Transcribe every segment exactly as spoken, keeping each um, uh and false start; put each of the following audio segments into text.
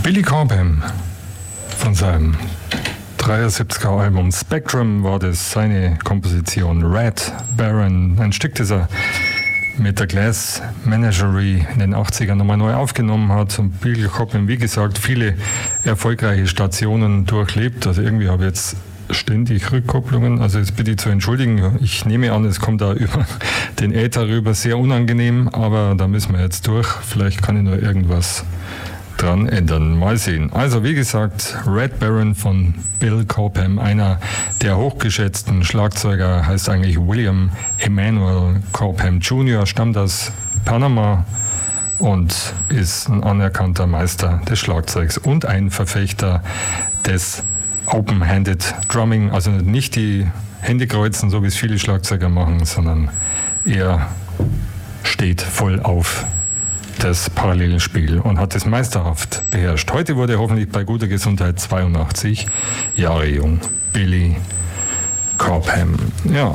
Billy Cobham von seinem dreiundsiebziger Album Spectrum war das seine Komposition Red Baron, ein Stück, das er mit der Glass Menagerie in den achtzigern nochmal neu aufgenommen hat. Und Billy Cobham, wie gesagt, viele erfolgreiche Stationen durchlebt. Also irgendwie habe ich jetzt ständig Rückkopplungen, also jetzt bitte zu entschuldigen. Ich nehme an, es kommt da über den Äther rüber, sehr unangenehm, aber da müssen wir jetzt durch. Vielleicht kann ich noch irgendwas dran ändern. Mal sehen. Also wie gesagt, Red Baron von Bill Cobham, einer der hochgeschätzten Schlagzeuger, heißt eigentlich William Emanuel Cobham Junior, stammt aus Panama und ist ein anerkannter Meister des Schlagzeugs und ein Verfechter des Open-Handed Drumming, also nicht die Hände kreuzen, so wie es viele Schlagzeuger machen, sondern er steht voll auf das Parallelspiel und hat es meisterhaft beherrscht. Heute wurde er hoffentlich bei guter Gesundheit zweiundachtzig Jahre jung. Billy Cobham. Ja.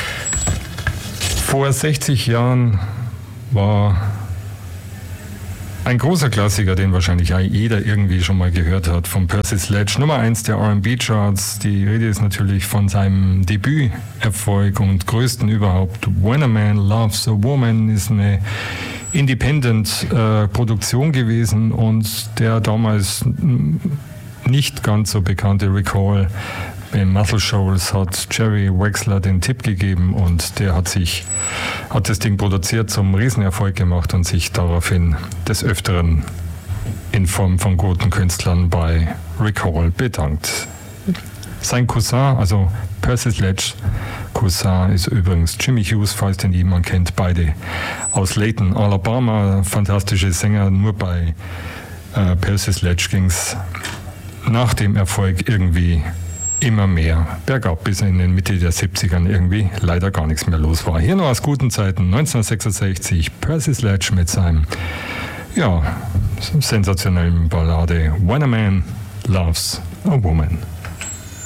Vor sechzig Jahren war ein großer Klassiker, den wahrscheinlich jeder irgendwie schon mal gehört hat, von Percy Sledge, Nummer eins der R and B-Charts. Die Rede ist natürlich von seinem Debüterfolg und größten überhaupt. When a Man Loves a Woman ist eine Independent-Produktion äh, gewesen und der damals nicht ganz so bekannte Rick Hall bei Muscle Shoals hat Jerry Wexler den Tipp gegeben und der hat sich, hat das Ding produziert, zum Riesenerfolg gemacht und sich daraufhin des Öfteren in Form von guten Künstlern bei Rick Hall bedankt. Sein Cousin, also Percy Sledge Cousin, ist übrigens Jimmy Hughes, falls den jemand kennt, beide aus Layton, Alabama, fantastische Sänger. Nur bei äh, Percy Sledge ging es nach dem Erfolg irgendwie immer mehr bergab, bis in den Mitte der siebzigern irgendwie leider gar nichts mehr los war. Hier noch aus guten Zeiten, neunzehnhundertsechsundsechzig, Percy Sledge mit seinem, ja, sensationellen Ballade When a Man Loves a Woman.